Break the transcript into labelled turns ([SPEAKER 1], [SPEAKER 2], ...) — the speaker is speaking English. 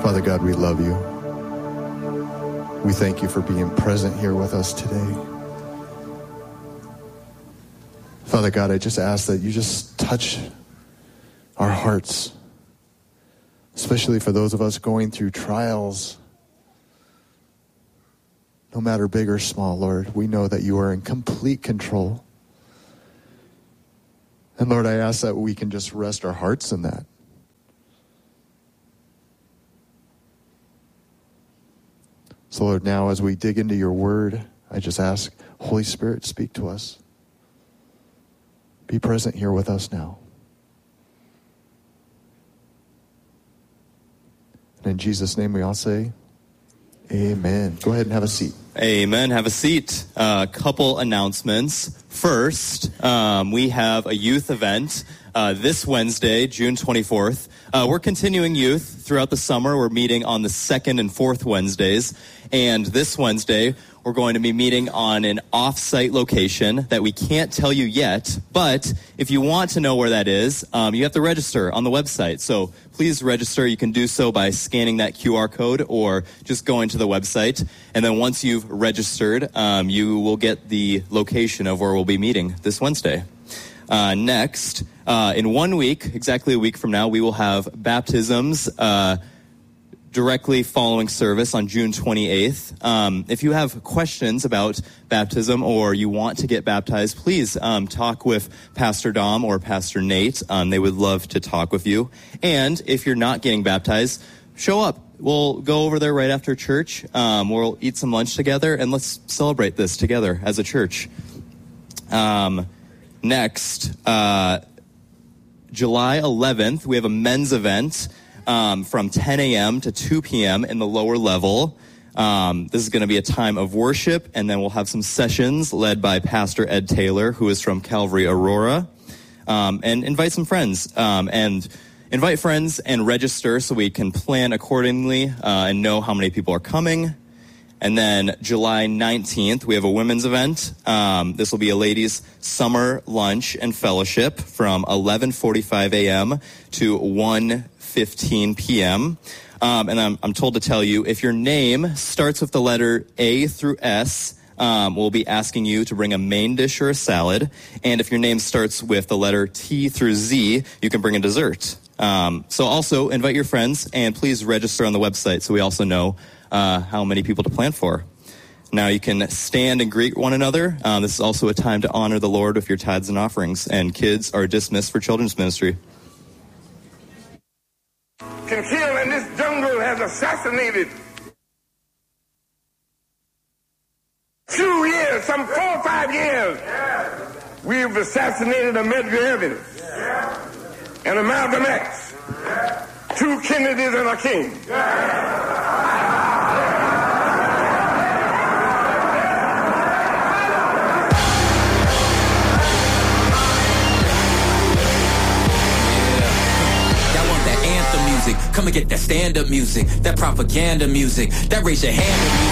[SPEAKER 1] Father God, we love you. We thank you for being present here with us today. Father God, I just ask that you just touch our hearts, especially for those of us going through trials. No matter big or small, Lord, we know that you are in complete control. And Lord, I ask that we can just rest our hearts in that. So Lord, now as we dig into your word, I just ask, Holy Spirit, speak to us. Be present here with us now. And in Jesus' name we all say, amen. Go ahead and have a seat.
[SPEAKER 2] Amen. Have a seat. A couple announcements. First, we have a youth event this Wednesday, June 24th. We're continuing youth throughout the summer. We're meeting on the second and fourth Wednesdays. And this Wednesday, we're going to be meeting on an off-site location that we can't tell you yet. But if you want to know where that is, you have to register on the website. So please register. You can do so by scanning that QR code or just going to the website. And then once you've registered, you will get the location of where we'll be meeting this Wednesday. Next, in 1 week, exactly a week from now, we will have baptisms directly following service on June 28th. If you have questions about baptism or you want to get baptized, please talk with Pastor Dom or Pastor Nate. They would love to talk with you. And if you're not getting baptized, show up. We'll go over there right after church. We'll eat some lunch together, and let's celebrate this together as a church. Next, July 11th, we have a men's event from 10 a.m. to 2 p.m. in the lower level. This is going to be a time of worship, and then we'll have some sessions led by Pastor Ed Taylor, who is from Calvary Aurora. And invite some friends, and invite friends and register so we can plan accordingly and know how many people are coming. And then July 19th, we have a women's event. This will be a ladies' summer lunch and fellowship from 11:45 a.m. to 1:15 p.m. And I'm told to tell you, if your name starts with the letter A through S, we'll be asking you to bring a main dish or a salad. And if your name starts with the letter T through Z, you can bring a dessert. So also invite your friends, and please register on the website so we also know how many people to plan for. Now you can stand and greet one another. This is also a time to honor the Lord with your tithes and offerings. And kids are dismissed for children's ministry.
[SPEAKER 3] Can kill, and this jungle has assassinated 2 years, some 4 or 5 years. We've assassinated a Medgar Evers and a Malcolm X, 2 Kennedys and a King.
[SPEAKER 4] Come and get that stand-up music, that propaganda music, that raise your hand music.